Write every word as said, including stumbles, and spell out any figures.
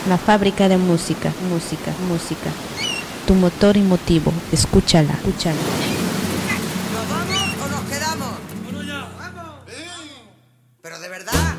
La fábrica de música, música, música. Tu motor y motivo, escúchala, escúchala. ¿Nos vamos o nos quedamos? Bueno, ya. ¡Vamos! ¡Sí! Pero de verdad.